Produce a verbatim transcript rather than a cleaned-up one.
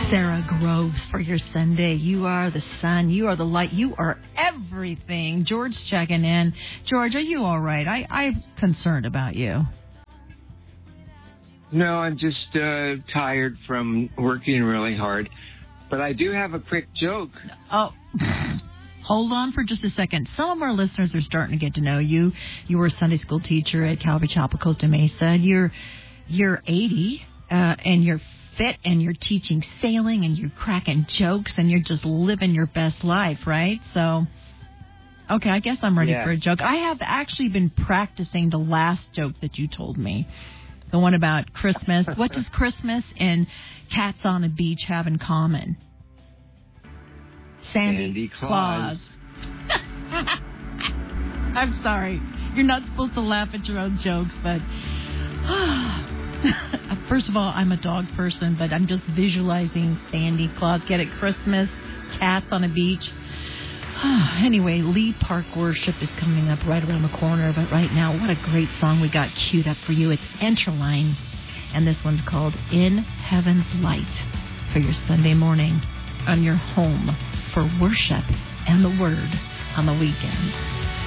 Sarah Groves for your Sunday. You are the sun. You are the light. You are everything. George checking in. George, are you all right? I, I'm concerned about you. No, I'm just uh, tired from working really hard. But I do have a quick joke. Oh, hold on for just a second. Some of our listeners are starting to get to know you. You were a Sunday school teacher at Calvary Chapel, Costa Mesa. You're, you're eighty, uh, and you're fit, and you're teaching sailing, and you're cracking jokes, and you're just living your best life, right? So, okay, I guess I'm ready yeah. for a joke. I have actually been practicing the last joke that you told me. The one about Christmas. What does Christmas and cats on a beach have in common? Sandy, Sandy Claus. Claus. I'm sorry. You're not supposed to laugh at your own jokes, but... First of all, I'm a dog person, but I'm just visualizing Sandy Claus. Get it? Christmas, cats on a beach. Anyway, Lee Park Worship is coming up right around the corner, but right now, what a great song we got queued up for you. It's Enterline, and this one's called In Heaven's Light for your Sunday morning on your home for worship and the Word on the weekend.